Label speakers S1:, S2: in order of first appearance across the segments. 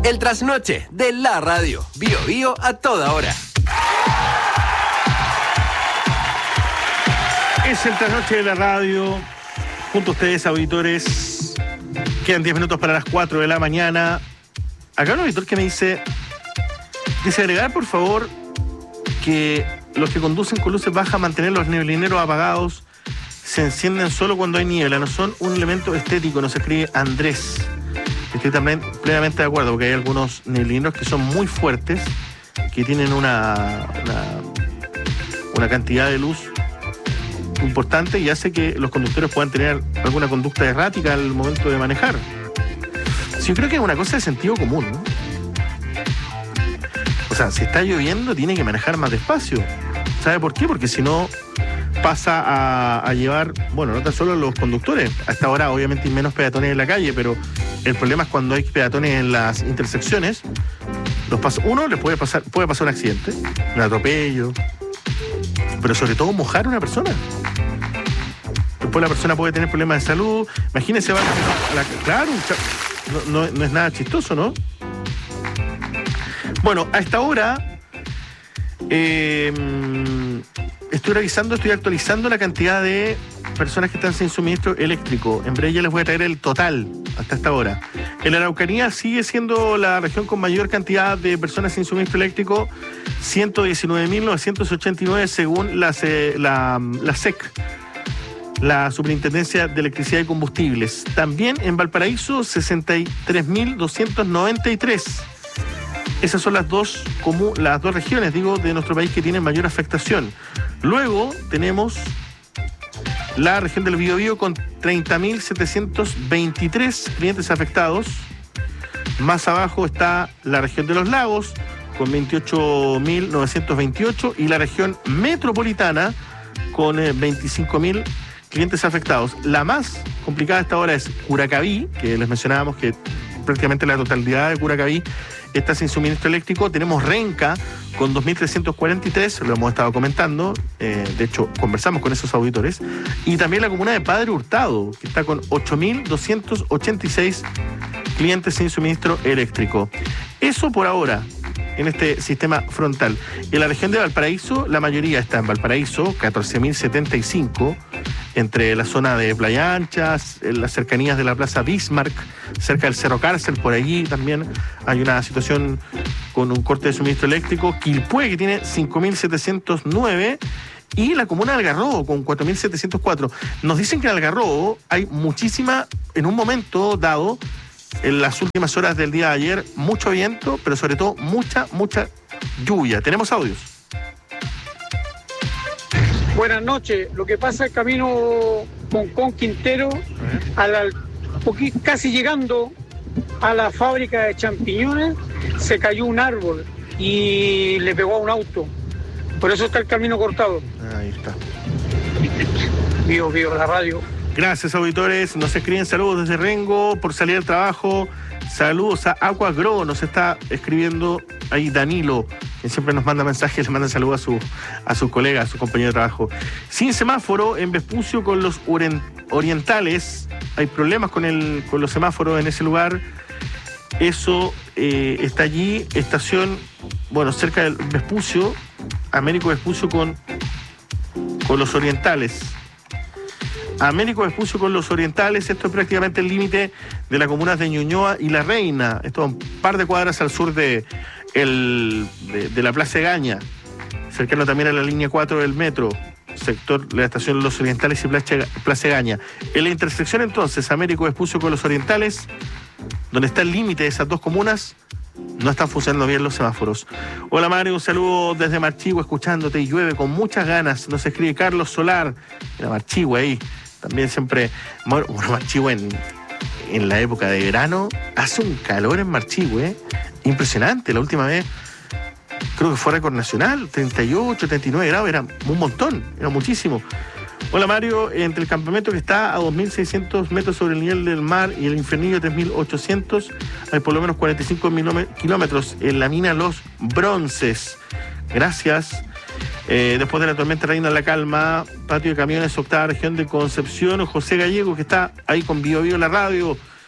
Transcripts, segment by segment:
S1: El trasnoche de la radio. Bio Bio a toda hora.
S2: Es el trasnoche de la radio. Junto a ustedes, auditores. Quedan 10 minutos para las 4 de la mañana. Acá un auditor que me dice agregar por favor que los que conducen con luces bajas mantener los neblineros apagados, se encienden solo cuando hay niebla, no son un elemento estético, nos escribe Andrés. Estoy también plenamente de acuerdo, porque hay algunos neblineros que son muy fuertes, que tienen una cantidad de luz importante y hace que los conductores puedan tener alguna conducta errática al momento de manejar. Sí, yo creo que es una cosa de sentido común, ¿no? O sea, si está lloviendo, tiene que manejar más despacio. ¿Sabe por qué? Porque si no, pasa a llevar, bueno, no tan solo los conductores. A esta hora, obviamente, hay menos peatones en la calle, pero el problema es cuando hay peatones en las intersecciones. Uno le puede pasar un accidente, un atropello, pero sobre todo mojar a una persona. Después la persona puede tener problemas de salud. Imagínese, claro, no es nada chistoso, ¿no? Bueno, a esta hora estoy actualizando la cantidad de personas que están sin suministro eléctrico. En breve ya les voy a traer el total hasta esta hora. En la Araucanía sigue siendo la región con mayor cantidad de personas sin suministro eléctrico, 119.989 según la SEC, la Superintendencia de Electricidad y Combustibles. También en Valparaíso, 63.293. Esas son las dos regiones, de nuestro país que tienen mayor afectación. Luego tenemos la región del Biobío con 30.723 clientes afectados. Más abajo está la región de los lagos con 28.928 y la región metropolitana con 25.000 clientes afectados. La más complicada hasta ahora es Curacaví, que les mencionábamos que prácticamente la totalidad de Curacaví está sin suministro eléctrico. Tenemos Renca con 2.343, lo hemos estado comentando, de hecho conversamos con esos auditores, y también la comuna de Padre Hurtado, que está con 8.286 clientes sin suministro eléctrico. Eso por ahora, en este sistema frontal. En la región de Valparaíso, la mayoría está en Valparaíso, 14.075, entre la zona de Playa Ancha, en las cercanías de la Plaza Bismarck, cerca del Cerro Cárcel, por allí también hay una situación con un corte de suministro eléctrico. Quilpué, que tiene 5.709, y la comuna de Algarrobo con 4.704. Nos dicen que en Algarrobo hay muchísima, en un momento dado, en las últimas horas del día de ayer, mucho viento, pero sobre todo mucha lluvia. Tenemos audios.
S3: Buenas noches. Lo que pasa es camino con Quintero, casi llegando a la fábrica de champiñones, se cayó un árbol y le pegó a un auto. Por eso está el camino cortado.
S2: Ahí está.
S3: Vivo, la radio.
S2: Gracias, auditores. Nos escriben saludos desde Rengo por salir al trabajo. Saludos a Aquagro, nos está escribiendo ahí Danilo, que siempre nos manda mensajes, le manda saludos a sus colegas, a su compañero de trabajo. Sin semáforo en Vespucio con los orientales, hay problemas con los semáforos en ese lugar. Eso está allí, estación, cerca del Vespucio, Américo Vespucio con los orientales. Américo Vespucio con los orientales, esto es prácticamente el límite de las comunas de Ñuñoa y La Reina, esto es un par de cuadras al sur de la Plaza Egaña, cercano también a la línea 4 del metro, sector de la estación Los Orientales y Plaza Egaña. En la intersección entonces, Américo Vespucio con los orientales, donde está el límite de esas dos comunas, no están funcionando bien los semáforos. Hola Mario, un saludo desde Marchigua, escuchándote, y llueve con muchas ganas. Nos escribe Carlos Solar, de Marchigua ahí. También siempre, Marchigua en la época de verano, hace un calor en Marchigua, impresionante. La última vez, creo que fue récord nacional, 38, 39 grados, era un montón, era muchísimo. Hola Mario, entre el campamento que está a 2.600 metros sobre el nivel del mar y el infernillo 3.800, hay por lo menos 45 kilómetros en la mina Los Bronces. Gracias. Después de la tormenta reina la calma, patio de camiones, octava región de Concepción. José Gallego, que está ahí con Bio Bio la radio.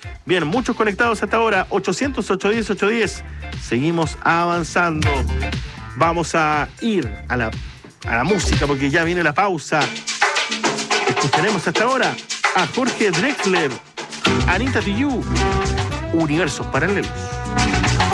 S2: Bien, muchos conectados hasta ahora. 800-810-810. Seguimos avanzando. Vamos a ir a la música porque ya viene la pausa. Escucharemos hasta ahora a Jorge Drexler, Anita Tijoux, Universos Paralelos.